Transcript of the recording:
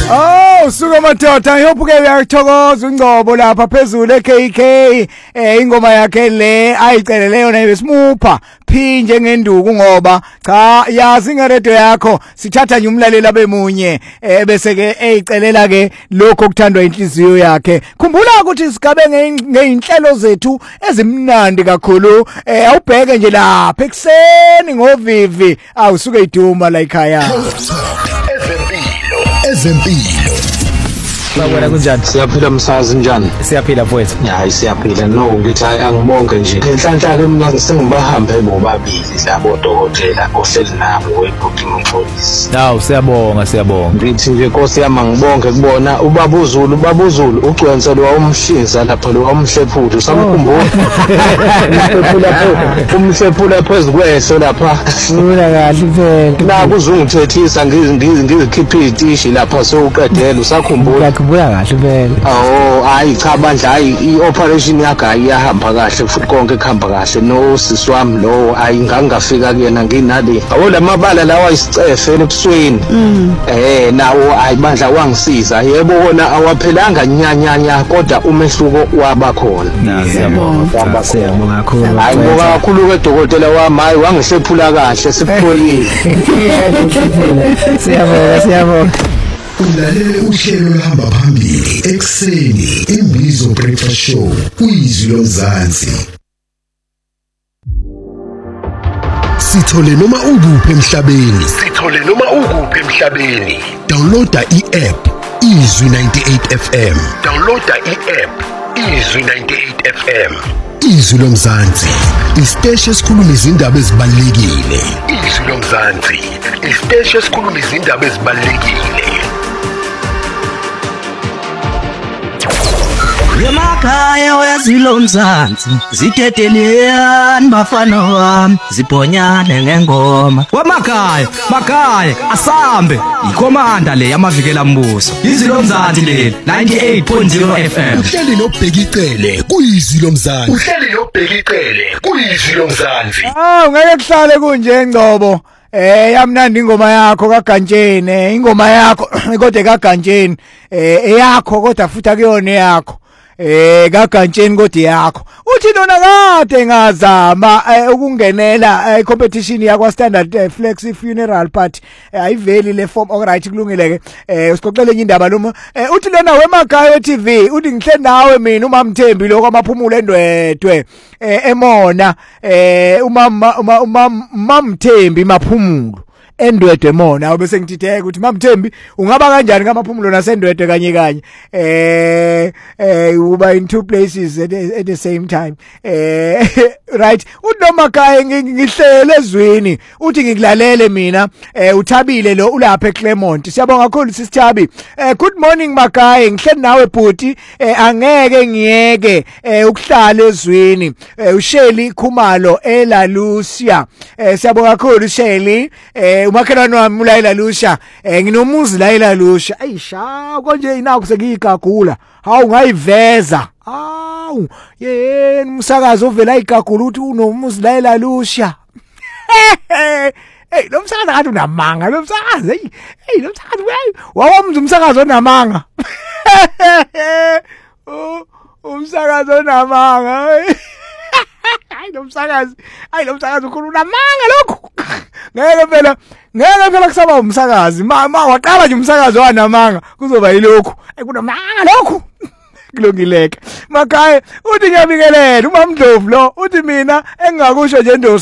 Oh, suka madoda, ngiyophuke uyathokoza uNgcobo lapha phezulu eKK. Ingoma yakhe le ayicelele yona besimupha phi njengenduku ngoba cha yazi ngeredio yakho sithatha nje umlaleli abemunye bese ke eyicelela ke lokho okuthandwa inhliziyo yakhe. Khumbula ukuthi sigabe ngeinhlelo zethu ezimnandi kakhulu. Awubheke nje lapha ekseni ngovivi awusuke iduma la ekhaya. Ezempilo. Wena kunjani? Siyaphila msazi njani? Siyaphila mfowethu. Hayi siyaphila no ngithi angibonge nje. Enhlanhla ke mina sengibahambe bobabili labo dokotela ohleli nabo weBooking Police. Hawu siyabonga. Ngithi nje Nkosi yami ngibonge kubona ubaba uZulu ugcwenselwa umhlinza lapha lo umhlephuthu samkhumbula. Umhlephula phezulu kwehlo lapha. Ula kahle phela. La kuzungithethisa ngizikhipha izitishi lapha sewuqedela usakhumbula. Buya kahle phela. Oh hayi cha bandla hayi ioperation yakhe ayahamba kahle futhi konke kuhamba kahle no sisi wami lo ayingangafika kuyena nginale awu lamabala lawa isicefe ebusweni nawo ayibandla wangisiza yebo wona awaphelanga nyanyanya kodwa umehluko waba khona. Siyabonga kakhulu. Hayi ngoba kakhulu ke dokotela wami hayi wangihlephula kahle sipholile. Siyabonga. Ulalele uhlelo lohamba phambili ekseni Imbizo Breakfast Show kuyizwi lomzansi. Sithole noma ukuphi emhlabeni. Downloada i-app Izwi 98 FM. Izwi lomzansi. Isiteshi esikhuluma izindaba ezibalulekile. Yemakhaya wezilo umzansi ziteteliyani bafana wami zibhonyane ngengoma makhaya asambe ikhomanda le yamavikela mbuso izilo umzansi le 98.0 FM Uhleli nobheka icele kuyizwi lomzansi. Ngeke kuhlale kunje Ngcobo. Yamnandi ingoma yakho kaGantsheni, ingoma yakho kodwa kaGantsheni eyakho kodwa futhi akuyona yakho. kaGantsheni kodwa yakho uthi lona kade ngazama ukungenela competition yakwa Standard Flexi Funeral Party ayiveli le form alright kulungile ke usixoxele enye indaba lo uthi lona weMakhaya TV uthi ngihle nawe mina uMamthembi lo kwamaphumulo endwedwe emona uMamthembi maphumulo endwedwe mona bese ngithitheke ukuthi Mamthembi ungaba kanjani ngamaphumulo nasendwedwe kanye uba in two places at the same time right uNomakhaya ngihlele ezweni uthi ngikulalele mina uthabile lo ulapha eClermont siyabonga kakhulu sisithabi good morning Makhaya ngihleli nawe bhuti angeke ngiyeke ukuhlala ezweni uShelly Khumalo eLalucia siyabonga kakhulu uShelly umakhelwane wami ulayela lusha nginomuzi layela lusha ayisha konje inakho sekuyigagula hawu ngayiveza hawu yena umsakazo ovela igagula uthi unomuzi layela lusha hey lo msakazo kanti unamanga lo msakazo hey lo msakazo wawamza umsakazo onamanga umsakazo onamanga hayi lo msakazi ukhuluma manga lokho ngeke phela kusaba umsakazi ma waqala nje umsakazi wanamanga kuzoba yilokho kunamanga lokho kulungileke Makhaya uthi ngiyabikelela uMamdlovu lo uthi mina engingakusho nje